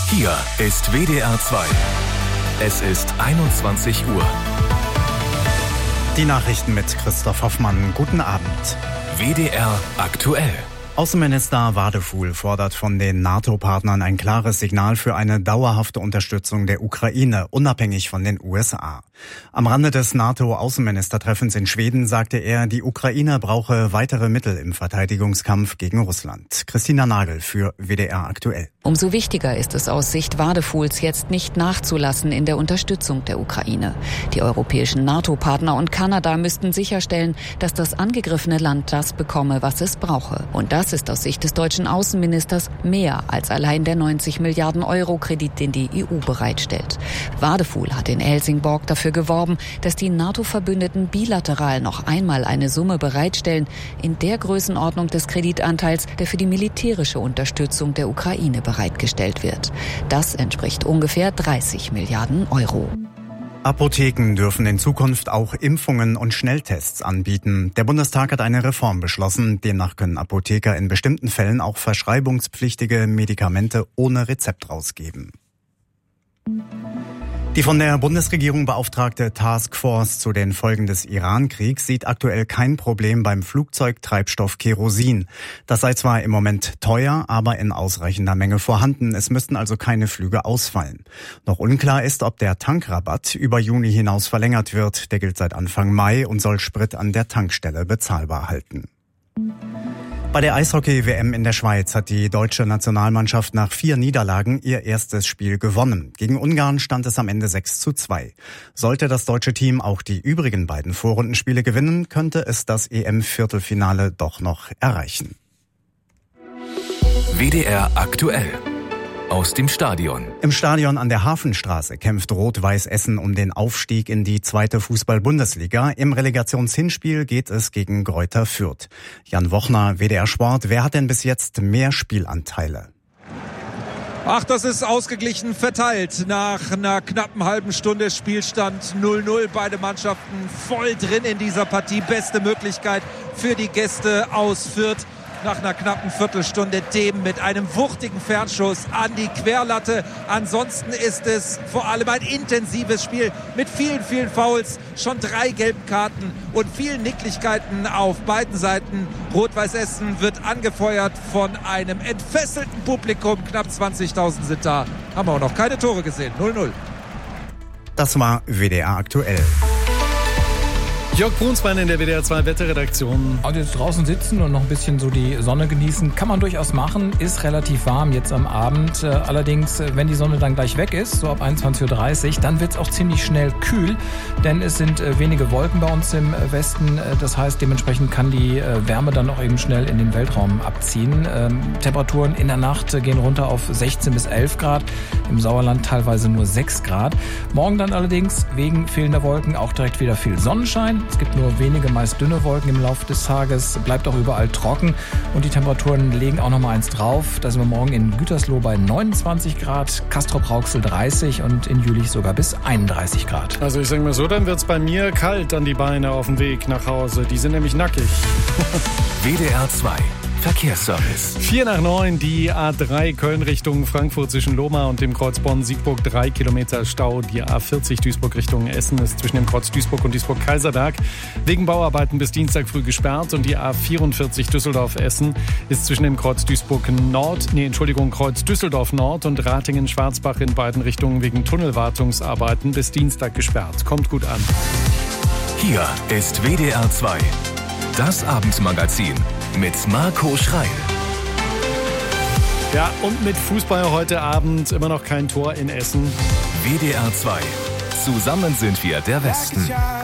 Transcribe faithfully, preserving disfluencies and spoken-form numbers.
Hier ist W D R zwei. Es ist einundzwanzig Uhr. Die Nachrichten mit Christoph Hoffmann. Guten Abend. W D R aktuell. Außenminister Wadefuhl fordert von den NATO-Partnern ein klares Signal für eine dauerhafte Unterstützung der Ukraine, unabhängig von den U S A. Am Rande des NATO-Außenministertreffens in Schweden sagte er, die Ukraine brauche weitere Mittel im Verteidigungskampf gegen Russland. Christina Nagel für W D R aktuell. Umso wichtiger ist es aus Sicht Wadefuhls jetzt nicht nachzulassen in der Unterstützung der Ukraine. Die europäischen NATO-Partner und Kanada müssten sicherstellen, dass das angegriffene Land das bekomme, was es brauche. Und das ist aus Sicht des deutschen Außenministers mehr als allein der neunzig Milliarden Euro Kredit, den die E U bereitstellt. Wadefuhl hat in Helsingborg dafür geworben, dass die NATO-Verbündeten bilateral noch einmal eine Summe bereitstellen, in der Größenordnung des Kreditanteils, der für die militärische Unterstützung der Ukraine bereitgestellt wird. Das entspricht ungefähr dreißig Milliarden Euro. Apotheken dürfen in Zukunft auch Impfungen und Schnelltests anbieten. Der Bundestag hat eine Reform beschlossen. Demnach können Apotheker in bestimmten Fällen auch verschreibungspflichtige Medikamente ohne Rezept rausgeben. Die von der Bundesregierung beauftragte Taskforce zu den Folgen des Iran-Kriegs sieht aktuell kein Problem beim Flugzeugtreibstoff Kerosin. Das sei zwar im Moment teuer, aber in ausreichender Menge vorhanden. Es müssten also keine Flüge ausfallen. Noch unklar ist, ob der Tankrabatt über Juni hinaus verlängert wird. Der gilt seit Anfang Mai und soll Sprit an der Tankstelle bezahlbar halten. Bei der Eishockey-W M in der Schweiz hat die deutsche Nationalmannschaft nach vier Niederlagen ihr erstes Spiel gewonnen. Gegen Ungarn stand es am Ende sechs zu zwei. Sollte das deutsche Team auch die übrigen beiden Vorrundenspiele gewinnen, könnte es das E M-Viertelfinale doch noch erreichen. W D R aktuell. Aus dem Stadion. Im Stadion an der Hafenstraße kämpft Rot-Weiß Essen um den Aufstieg in die zweite Fußball-Bundesliga. Im Relegationshinspiel geht es gegen Greuther Fürth. Jan Wochner, W D R Sport. Wer hat denn bis jetzt mehr Spielanteile? Ach, das ist ausgeglichen verteilt. Nach einer knappen halben Stunde Spielstand null null. Beide Mannschaften voll drin in dieser Partie. Beste Möglichkeit für die Gäste aus Fürth. Nach einer knappen Viertelstunde Dem mit einem wuchtigen Fernschuss an die Querlatte. Ansonsten ist es vor allem ein intensives Spiel mit vielen, vielen Fouls, schon drei gelben Karten und vielen Nicklichkeiten auf beiden Seiten. Rot-Weiß Essen wird angefeuert von einem entfesselten Publikum. Knapp zwanzigtausend sind da. Haben wir auch noch keine Tore gesehen. null null. Das war W D R aktuell. Jörg Brunsmann in der W D R zwei Wetterredaktion. Also jetzt draußen sitzen und noch ein bisschen so die Sonne genießen, kann man durchaus machen. Ist relativ warm jetzt am Abend. Allerdings, wenn die Sonne dann gleich weg ist, so ab einundzwanzig Uhr dreißig, dann wird es auch ziemlich schnell kühl. Denn es sind wenige Wolken bei uns im Westen. Das heißt, dementsprechend kann die Wärme dann auch eben schnell in den Weltraum abziehen. Temperaturen in der Nacht gehen runter auf sechzehn bis elf Grad. Im Sauerland teilweise nur sechs Grad. Morgen dann allerdings wegen fehlender Wolken auch direkt wieder viel Sonnenschein. Es gibt nur wenige, meist dünne Wolken im Laufe des Tages, bleibt auch überall trocken und die Temperaturen legen auch noch mal eins drauf. Da sind wir morgen in Gütersloh bei neunundzwanzig Grad, Castrop-Rauxel dreißig und in Jülich sogar bis einunddreißig Grad. Also ich sage mal so, dann wird es bei mir kalt an die Beine auf dem Weg nach Hause. Die sind nämlich nackig. W D R zwei. Verkehrsservice. Vier nach neun, die A drei Köln Richtung Frankfurt zwischen Lohmar und dem Kreuz Bonn-Siegburg, drei Kilometer Stau. Die A vierzig Duisburg Richtung Essen ist zwischen dem Kreuz Duisburg und Duisburg-Kaiserberg wegen Bauarbeiten bis Dienstag früh gesperrt. Und die A vierundvierzig Düsseldorf-Essen ist zwischen dem Kreuz Duisburg-Nord, nee, Entschuldigung, Kreuz Düsseldorf-Nord und Ratingen-Schwarzbach in beiden Richtungen wegen Tunnelwartungsarbeiten bis Dienstag gesperrt. Kommt gut an. Hier ist W D R zwei. Das Abendmagazin mit Marco Schreil. Ja, und mit Fußball heute Abend immer noch kein Tor in Essen. W D R zwei. Zusammen sind wir der Westen.